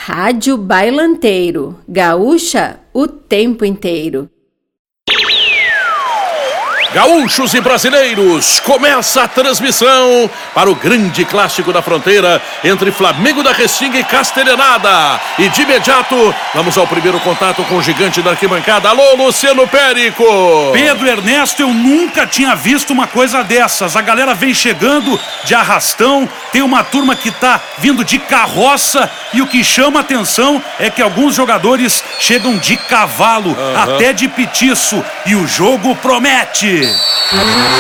Rádio Bailanteiro, gaúcha o tempo inteiro. Gaúchos e brasileiros, começa a transmissão para o grande clássico da fronteira entre Flamengo da Restinga e Castelhanada. E de imediato, vamos ao primeiro contato com o gigante da arquibancada. Alô, Luciano Périco! Pedro Ernesto, eu nunca tinha visto uma coisa dessas. A galera vem chegando de arrastão, tem uma turma que tá vindo de carroça e o que chama atenção é que alguns jogadores chegam de cavalo, até de petiço, e o jogo promete.